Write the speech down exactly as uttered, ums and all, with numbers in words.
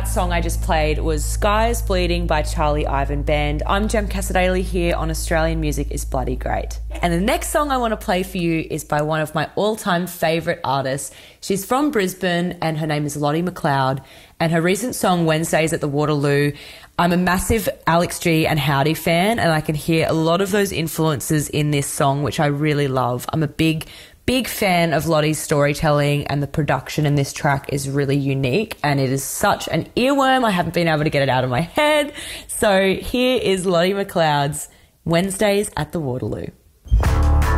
song I just played was Sky is Bleeding by Charlie Ivan Band. I'm Jem Casadale here on Australian Music is Bloody Great. And the next song I want to play for you is by one of my all-time favourite artists. She's from Brisbane and her name is Lottie McLeod. And her recent song, Wednesdays at the Waterloo, I'm a massive Alex G and Howdy fan, and I can hear a lot of those influences in this song, which I really love. I'm a big Big fan of Lottie's storytelling, and the production in this track is really unique, and it is such an earworm. I haven't been able to get it out of my head. So here is Lottie McLeod's Wednesdays at the Waterloo.